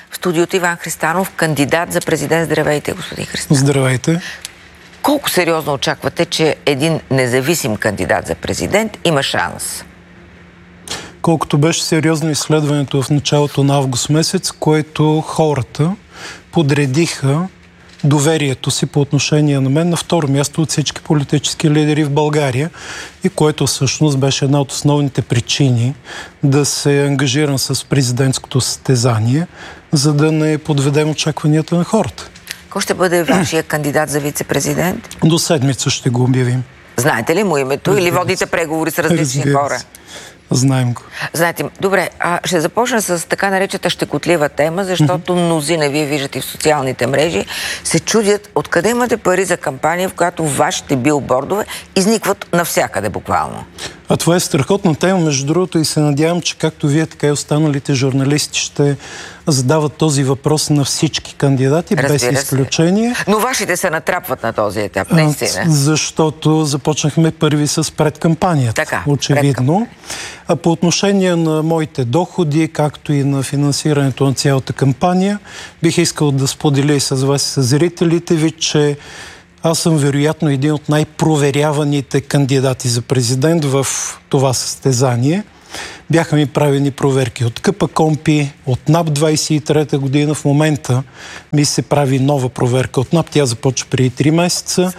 В студиото Иван Христанов, кандидат за президент. Здравейте, господин Христанов. Здравейте. Колко сериозно очаквате, че един независим кандидат за президент има шанс? Колкото беше сериозно изследването в началото на август месец, което хората подредиха доверието си по отношение на мен на второ място от всички политически лидери в България и което всъщност беше една от основните причини да се ангажирам с президентското състезание, за да не подведем очакванията на хората. Кой ще бъде вашия кандидат за вице-президент? До седмица ще го обявим. Знаете ли му името или водите преговори с различни хора? Знаем го. Знаете, добре, ще започна с така наречената щекотлива тема, защото мнозина, вие виждате и в социалните мрежи, се чудят откъде имате пари за кампания, в която вашите билбордове изникват навсякъде буквално. А това е страхотна тема, между другото, и се надявам, че както вие, така и останалите журналисти ще задават този въпрос на всички кандидати, без изключение. Но вашите се натрапват на този етап, наистина. Защото започнахме първи с предкампанията, така, очевидно. А по отношение на моите доходи, както и на финансирането на цялата кампания, бих искал да споделя и с вас и с зрителите ви, че аз съм вероятно един от най-проверяваните кандидати за президент в това състезание. Бяха ми правени проверки от КПКОНПИ, от НАП 23-та година. В момента ми се прави нова проверка от НАП. Тя започва преди 3 месеца.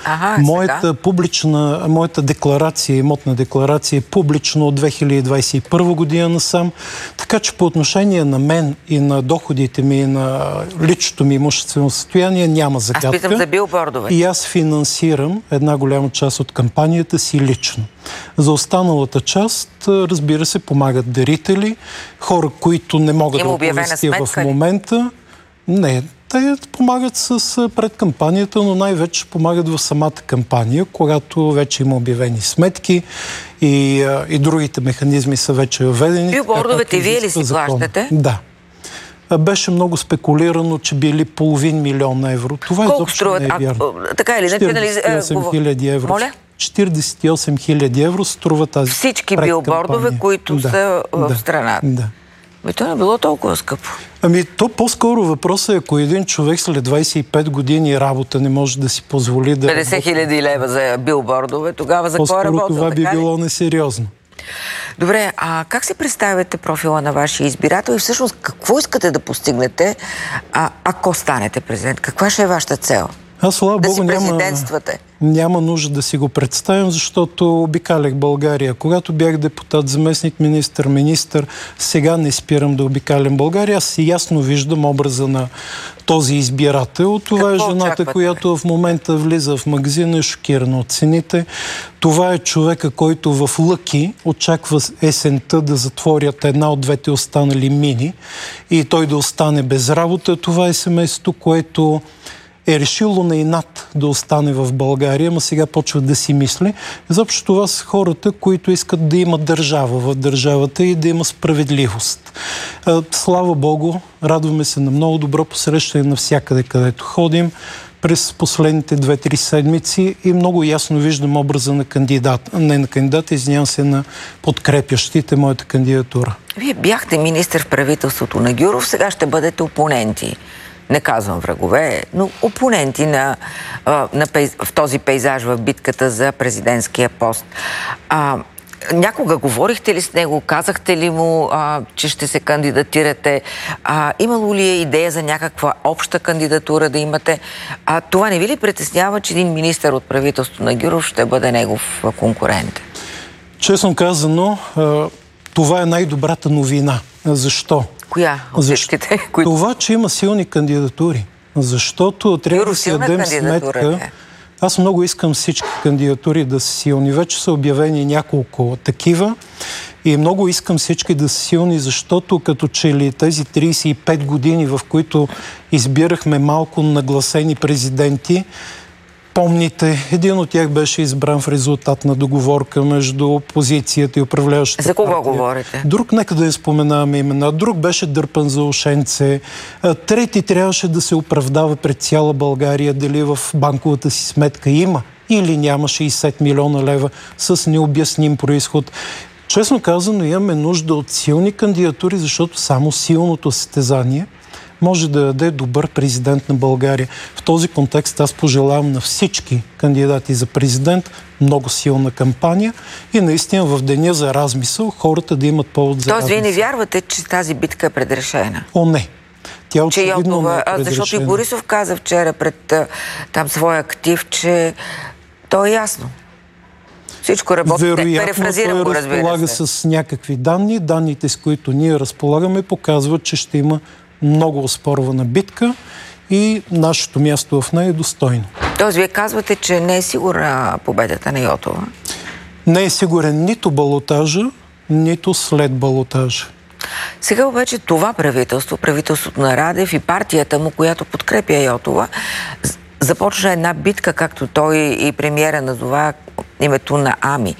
Моята декларация, имотна декларация е публично от 2021 година насам. Така че по отношение на мен и на доходите ми и на личното ми имуществено състояние няма загадка. Аз питам за билбордове. И аз финансирам една голяма част от кампанията си лично. За останалата част, разбира се, помагат дарители, хора, които не могат да оповестя в момента. Не, те помагат с предкампанията, но най-вече помагат в самата кампания, когато вече има обявени сметки и другите механизми са вече въведени. Билбордовете вие ли си плащате? Да. Беше много спекулирано, че били $500 000 евро. Това изобщо не е вярно. Така или иначе, 48 хиляди евро. Моля? 48 000 евро струва тази всички билбордове, които са в страната. Да. То не било толкова скъпо. То по-скоро въпросът е, ако един човек след 25 години работа не може да си позволи да... 50 000 лева за билбордове, тогава за кой работа? Това би било несериозно. Добре, а как си представяте профила на вашия избирател и всъщност какво искате да постигнете, ако станете президент? Каква ще е вашата цел? Аз, слава Богу, президентствате? Няма нужда да си го представям, защото обикалях България. Когато бях депутат, заместник министър, сега не спирам да обикалям България. Аз си ясно виждам образа на този избирател. Това е жената, която в момента влиза в магазина, е шокирана от цените. Това е човека, който в Лъки очаква есента да затворят една от двете останали мини и той да остане без работа. Това е семейството, което е решило на инат да остане в България, ама сега почва да си мисли. Изобщо това са хората, които искат да има държава в държавата и да има справедливост. Слава Богу, радваме се на много добро посрещане навсякъде, където ходим през последните 2-3 седмици и много ясно виждам образа на на подкрепящите моята кандидатура. Вие бяхте министър в правителството на Гюров, сега ще бъдете опоненти. Не казвам врагове, но опоненти в този пейзаж в битката за президентския пост. Някога говорихте ли с него? Казахте ли му, че ще се кандидатирате? Имало ли е идея за някаква обща кандидатура да имате? Това не ви ли притеснява, че един министър от правителството на Гюров ще бъде негов конкурент? Честно казано, това е най-добрата новина. Защо? Коя от всичките? Това, че има силни кандидатури. Защото трябва да си дадем сметка. Аз много искам всички кандидатури да са силни. Вече са обявени няколко такива и много искам всички да са силни, защото като че ли тези 35 години, в които избирахме малко нагласени президенти, помните, един от тях беше избран в резултат на договорка между опозицията и управляващата партия. За кого партия. говорите? Друг, нека да не споменаваме имена. Друг беше дърпан за ушенце. Трети трябваше да се оправдава пред цяла България дали в банковата си сметка има или няма 60 милиона лева с необясним произход. Честно казано, имаме нужда от силни кандидатури, защото само силното състезание може да даде добър президент на България. В този контекст аз пожелавам на всички кандидати за президент много силна кампания и наистина в деня за размисъл хората да имат повод за размисъл. Тоест, вие не вярвате, че тази битка е предрешена? О, не. Тя очевидно не е предрешена. Защото и Борисов каза вчера пред там своя актив, че то е ясно. Всичко работи. Перефразирам го, разбира се. Разполага с някакви данни. Данните, с които ние разполагаме, показват, че ще има много оспорвана битка и нашето място в нея е достойно. Тоест, вие казвате, че не е сигурна победата на Йотова? Не е сигурен нито балотажа, нито след балотажа. Сега обаче това правителство, правителството на Радев и партията му, която подкрепя Йотова, започна една битка, както той и премиера назова името на Ами.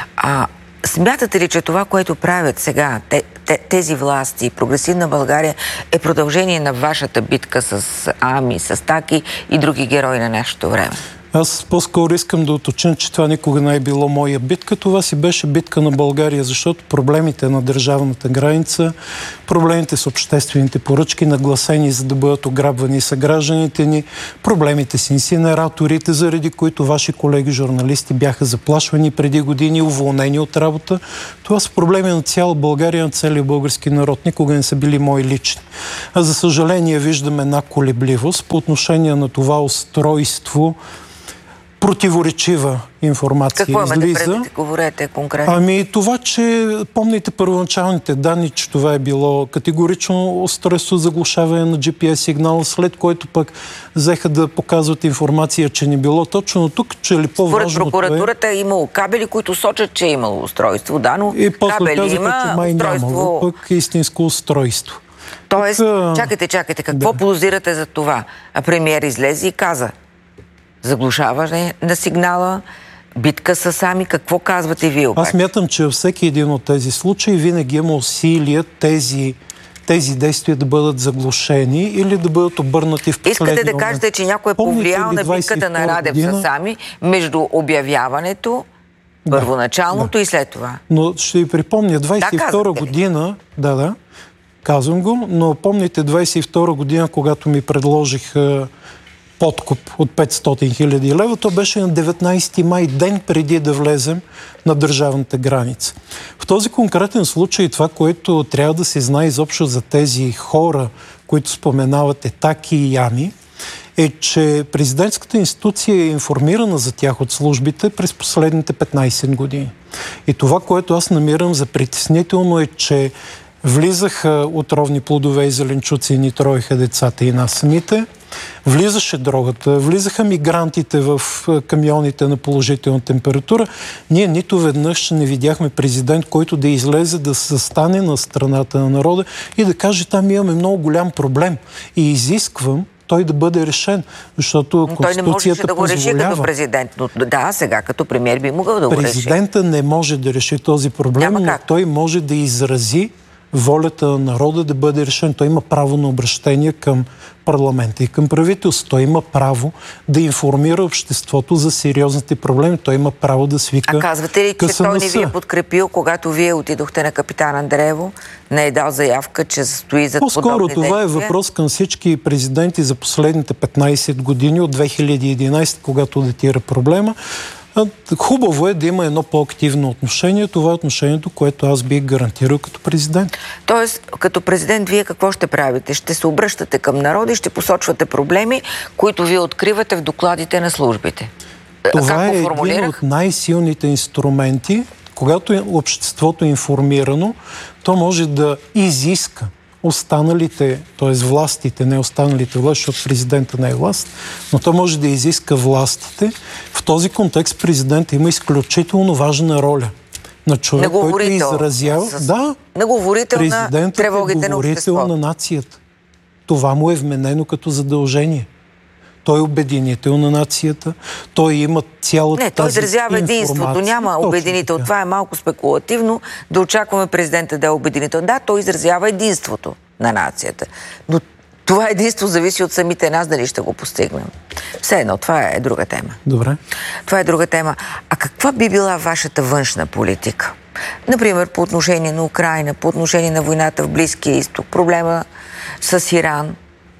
Смятате ли, че това, което правят сега тези власти, Прогресивна България, е продължение на вашата битка с Ами, с Таки и други герои на нашето време? Аз по-скоро искам да уточня, че това никога не е било моя битка. Това си беше битка на България, защото проблемите на държавната граница, проблемите с обществените поръчки, нагласени за да бъдат ограбвани съгражданите ни, проблемите с инсинераторите, заради които ваши колеги журналисти бяха заплашвани преди години, уволнени от работа. Това са проблеми на цяла България, на целия български народ. Никога не са били мои лични. А за съжаление виждаме една колебливост по отношение на това устройство, противоречива информация излиза. Какво имате предвид? Говорете конкретно. Ами това, че помните първоначалните данни, че това е било категорично устройство за заглушаване на GPS сигнала, след което пък взеха да показват информация, че не било точно. Но тук, че ли по-важното според прокуратурата е имало кабели, които сочат, че е имало устройство, да, но и после кабели казаха, че май устройство... нямало, пък истинско устройство. Тоест, чакайте, какво подозирате за това? А премиер излезе и каза: заглушаване на сигнала, битка с Ами. Какво казвате вие обаче? Аз мятам, че във всеки един от тези случаи винаги има усилия тези действия да бъдат заглушени или да бъдат обърнати в последния момент. Искате да кажете, че някой е повлиял на битката на Радев с Ами между обявяването, първоначалното и след това? Но ще ви припомня, 22 година, казвам го, но помните 22 година, когато ми предложих подкуп от 500 хиляди лева, то беше на 19 май, ден преди да влезем на държавната граница. В този конкретен случай това, което трябва да се знае изобщо за тези хора, които споменавате, Таки и Ами, е, че президентската институция е информирана за тях от службите през последните 15 години. И това, което аз намирам за притеснително е, че влизаха отровни плодове и зеленчуци и ни троеха децата и нас самите. Влизаше дрогата, влизаха мигрантите в камионите на положителна температура. Ние нито веднъж не видяхме президент, който да излезе, да се застане на страната на народа и да каже: там имаме много голям проблем и изисквам той да бъде решен, защото Конституцията позволява. Той не можеше да го реши като президент, но да, сега като премиер би могъл да го реши. Президента не може да реши този проблем, но той може да изрази волята на народа да бъде решен. Той има право на обращение към парламента и към правителството. Той има право да информира обществото за сериозните проблеми. Той има право да свика КСНС. А казвате ли, че той не ви е подкрепил, когато вие отидохте на Капитан Андреево, не е дал заявка, че стои за подобни действия? По-скоро това е въпрос към всички президенти за последните 15 години, от 2011, когато датира проблема. Хубаво е да има едно по-активно отношение. Това е отношението, което аз бих гарантирал като президент. Тоест, като президент, вие какво ще правите? Ще се обръщате към народа и ще посочвате проблеми, които вие откривате в докладите на службите. Това е един от най-силните инструменти. Когато обществото е информирано, то може да изиска останалите, т.е. властите, не останалите власти, защото президента не е власт, но то може да изиска властите. В този контекст президент има изключително важна роля на човек, който изразява... Да, президентът е говорител на нацията. Това му е вменено като задължение. Той е обединител на нацията. Той има цялата тази той изразява единството. Няма обединител. Това е малко спекулативно да очакваме президента да е обединител. Да, той изразява единството на нацията. Но това единство зависи от самите нас, дали ще го постигнем. Все едно, това е друга тема. Добре. Това е друга тема. А каква би била вашата външна политика? Например, по отношение на Украйна, по отношение на войната в Близкия изток, проблема с Иран.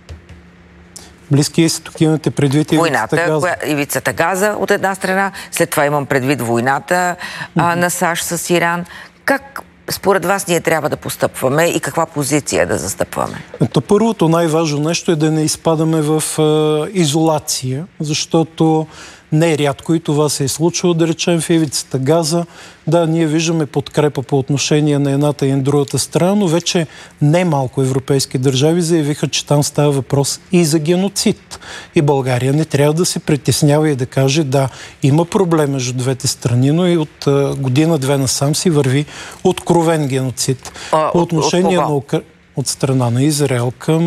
Близкия изток имате предвид ивицата Газа от една страна, след това имам предвид войната на САЩ с Иран. Как според вас ние трябва да постъпваме и каква позиция да застъпваме? Първото най-важно нещо е да не изпадаме в изолация, защото не е рядко и това се е случило, да речем, в ивицата Газа. Да, ние виждаме подкрепа по отношение на едната и на другата страна, но вече немалко европейски държави заявиха, че там става въпрос и за геноцид. И България не трябва да се притеснява и да каже, да, има проблем между двете страни, но и от година-две насам си върви откровен геноцид. По отношение от страна на Израел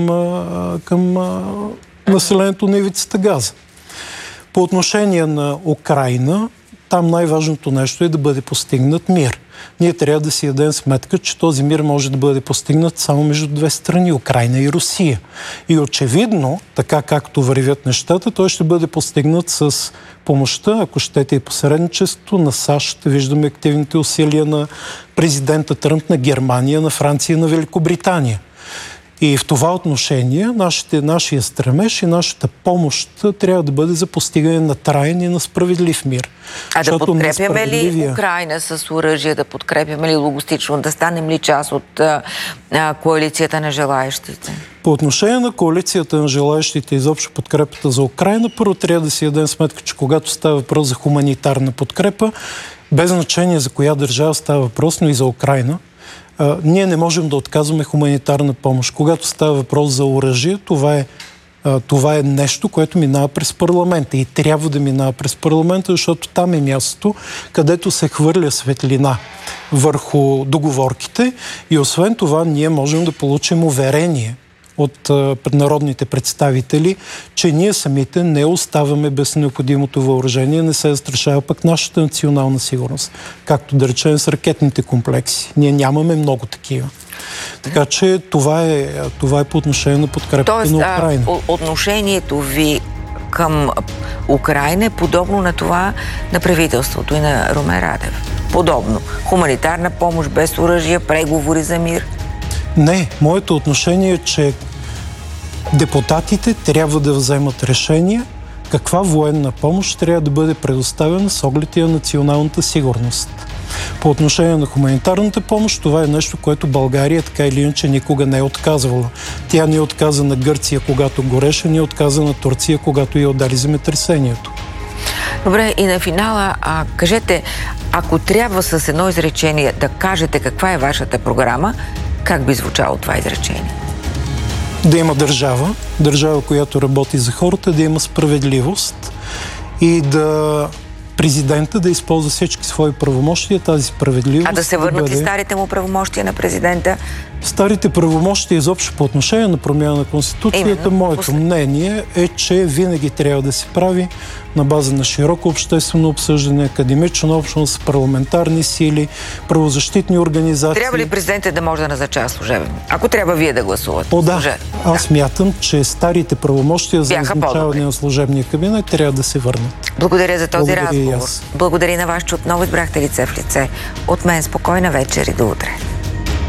към населението на ивицата Газа. По отношение на Украйна, там най-важното нещо е да бъде постигнат мир. Ние трябва да си дадем сметка, че този мир може да бъде постигнат само между две страни, Украйна и Русия. И очевидно, така както вървят нещата, той ще бъде постигнат с помощта, ако щете и посредничеството на САЩ. Виждаме активните усилия на президента Тръмп, на Германия, на Франция, на Великобритания. И в това отношение нашия стремеж и нашата помощ трябва да бъде за постигане на траен и на справедлив мир. Да подкрепяме ли Украйна с оръжие, да подкрепяме ли логистично, да станем ли част от коалицията на желаещите? По отношение на коалицията на желаещите и изобщо подкрепата за Украйна, първо трябва да си дадем сметка, че когато става въпрос за хуманитарна подкрепа, без значение за коя държава става въпрос, но и за Украйна, ние не можем да отказваме хуманитарна помощ. Когато става въпрос за оръжие, това е нещо, което минава през парламента и трябва да минава през парламента, защото там е мястото, където се хвърля светлина върху договорките и освен това ние можем да получим уверение от народните представители, че ние самите не оставаме без необходимото въоръжение, не се застрашава пък нашата национална сигурност. Както да речем с ракетните комплекси. Ние нямаме много такива. Така че това е по отношение на подкрепата на Украйна. Отношението ви към Украйна е подобно на това на правителството и на Румен Радев. Подобно. Хуманитарна помощ без оръжия, преговори за мир. Не, моето отношение е, че депутатите трябва да вземат решение каква военна помощ трябва да бъде предоставена с оглед на националната сигурност. По отношение на хуманитарната помощ, това е нещо, което България така или иначе никога не е отказвала. Тя не е отказа на Гърция, когато гореше, не е отказа на Турция, когато я удари земетресението. Добре, и на финала, кажете, ако трябва с едно изречение да кажете каква е вашата програма, как би звучало това изречение? Да има държава, която работи за хората, да има справедливост и президента да използва всички свои правомощия, тази справедливост. Да се върнат и старите му правомощия на президента? Старите правомощия изобщо по отношение на промяна на Конституцията, моето мнение е, че винаги трябва да се прави на база на широко обществено обсъждане, академична общност, парламентарни сили, правозащитни организации. Трябва ли президентът да може да назначава служебен? Ако трябва вие да гласувате. Аз мятам, че старите правомощия за назначаване на служебния кабинет трябва да се върнат. Благодаря за този разговор. Благодаря на вас, че отново избрахте лице в лице. От мен спокойна вечер и до утре.